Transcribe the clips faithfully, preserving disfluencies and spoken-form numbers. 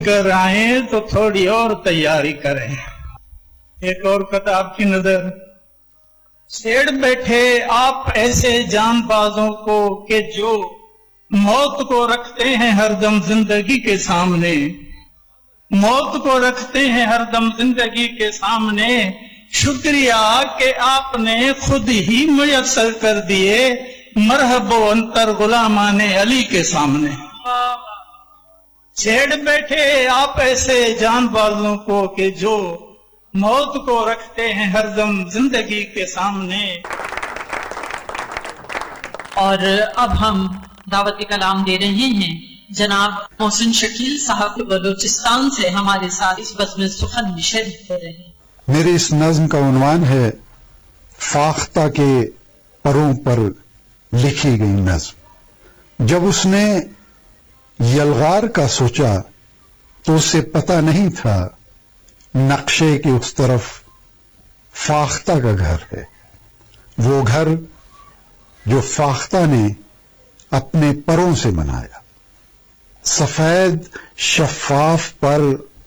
کر آئیں تو تھوڑی اور تیاری کریں. ایک اور کتاب کی نظر. چھیڑ بیٹھے آپ ایسے جان بازوں کو کہ جو موت کو رکھتے ہیں ہر دم زندگی کے سامنے. موت کو رکھتے ہیں ہر دم زندگی کے سامنے. شکریہ کہ آپ نے خود ہی میسر کر دیے مرحب و انتر غلامان علی کے سامنے. چھیڑ بیٹھے آپ ایسے جان بازوں کو کہ جو موت کو رکھتے ہیں ہر دم زندگی کے سامنے. اور اب ہم دعوت کلام دے رہے ہیں جناب محسن شکیل صاحب بلوچستان سے ہمارے ساتھ اس بزم سخن میں شریک ہو رہے ہیں. میری اس نظم کا عنوان ہے فاختہ کے پروں پر لکھی گئی نظم. جب اس نے یلغار کا سوچا تو اسے پتہ نہیں تھا نقشے کے اس طرف فاختہ کا گھر ہے. وہ گھر جو فاختہ نے اپنے پروں سے بنایا. سفید شفاف پر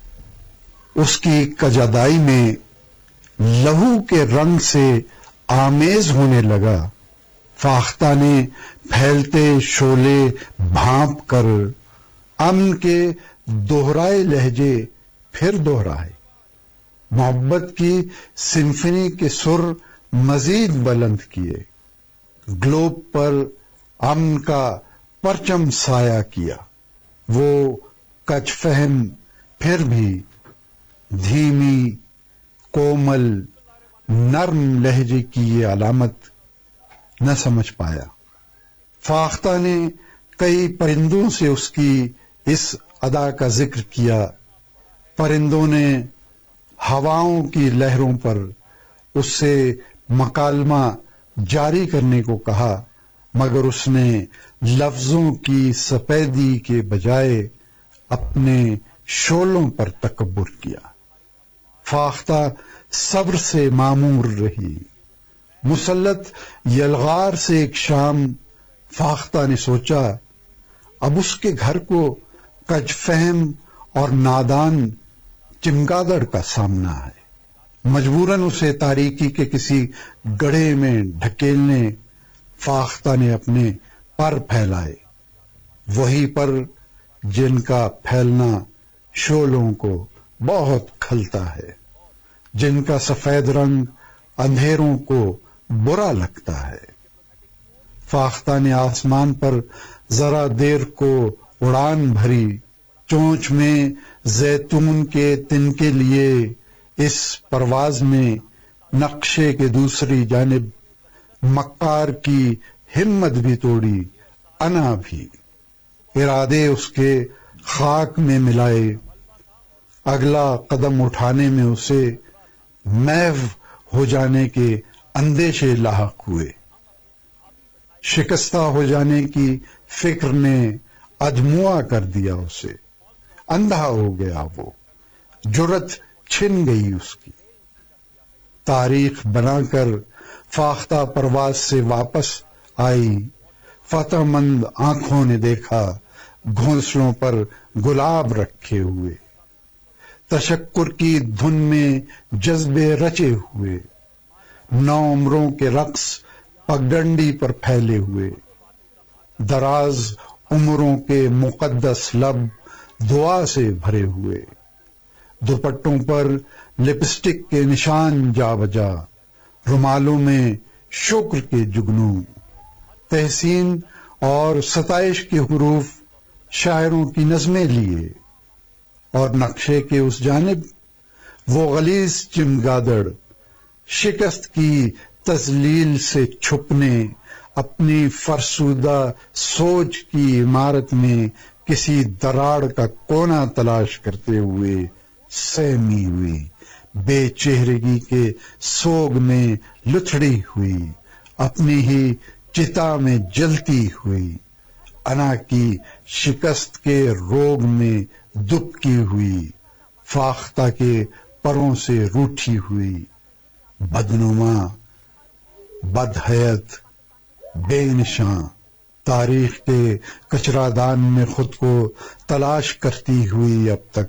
اس کی کجادائی میں لہو کے رنگ سے آمیز ہونے لگا. فاختہ نے پھیلتے شعلے بھانپ کر امن کے دوہرائے لہجے پھر دوہرائے. محبت کی سمفنی کے سر مزید بلند کیے. گلوب پر امن کا پرچم سایہ کیا. وہ کچھ فہم پھر بھی دھیمی کومل نرم لہجے کی یہ علامت نہ سمجھ پایا. فاختہ نے کئی پرندوں سے اس کی اس ادا کا ذکر کیا. پرندوں نے ہواؤں کی لہروں پر اس سے مکالمہ جاری کرنے کو کہا مگر اس نے لفظوں کی سپیدی کے بجائے اپنے شعلوں پر تکبر کیا. فاختہ صبر سے معمور رہی. مسلط یلغار سے ایک شام فاختہ نے سوچا اب اس کے گھر کو کج فہم اور نادان چمگادڑ کا سامنا ہے. مجبوراً اسے تاریکی کے کسی گڑھے میں ڈھکیلنے فاختہ نے اپنے پر پھیلائے. وہی پر جن کا پھیلنا شعلوں کو بہت کھلتا ہے, جن کا سفید رنگ اندھیروں کو برا لگتا ہے. فاختہ نے آسمان پر ذرا دیر کو اڑان بھری. چونچ میں زیتون کے تن کے لیے اس پرواز میں نقشے کے دوسری جانب مکار کی ہمت بھی توڑی, انا بھی. ارادے اس کے خاک میں ملائے. اگلا قدم اٹھانے میں اسے محو ہو جانے کے اندیشے لاحق ہوئے. شکستہ ہو جانے کی فکر نے ادموا کر دیا اسے. اندھا ہو گیا وہ, جرت چھن گئی اس کی. تاریخ بنا کر فاختہ پرواز سے واپس آئی. فتح مند آنکھوں نے دیکھا گھونسلوں پر گلاب رکھے ہوئے. تشکر کی دھن میں جذبے رچے ہوئے. نو عمروں کے رقص پگڈنڈی پر پھیلے ہوئے. دراز عمروں کے مقدس لب دعا سے بھرے ہوئے. دوپٹوں پر لپسٹک کے نشان جا بجا. رومالوں میں شکر کے جگنوں. تحسین اور ستائش کے حروف شاعروں کی نظمیں لیے. اور نقشے کے اس جانب وہ غلیظ چمگادڑ شکست کی تذلیل سے چھپنے اپنی فرسودہ سوچ کی عمارت میں کسی دراڑ کا کونا تلاش کرتے ہوئے سہمی ہوئی. بے چہرگی کے سوگ میں لتھڑی ہوئی. اپنی ہی چتا میں جلتی ہوئی. انا کی شکست کے روگ میں دبکی ہوئی. فاختہ کے پروں سے روٹھی ہوئی. بدنما, بدحیت, بے نشاں تاریخ کے کچرا دان میں خود کو تلاش کرتی ہوئی اب تک